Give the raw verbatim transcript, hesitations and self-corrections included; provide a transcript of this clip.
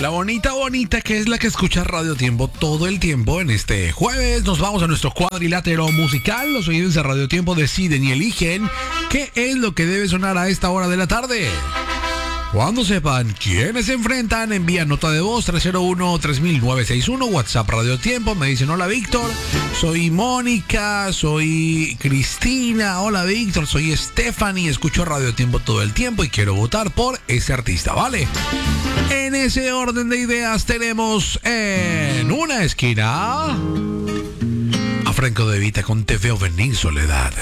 La bonita, bonita que es la que escucha Radio Tiempo todo el tiempo. En este jueves nos vamos a nuestro cuadrilátero musical. Los oyentes de Radio Tiempo deciden y eligen qué es lo que debe sonar a esta hora de la tarde. Cuando sepan quiénes se enfrentan, envían nota de voz tres cero uno, tres mil novecientos sesenta y uno, WhatsApp Radio Tiempo. Me dicen: hola Víctor, soy Mónica, soy Cristina, hola Víctor, soy Stephanie, escucho Radio Tiempo todo el tiempo y quiero votar por ese artista, ¿vale? En ese orden de ideas tenemos en una esquina a Franco De Vita con Te veo venir, Soledad.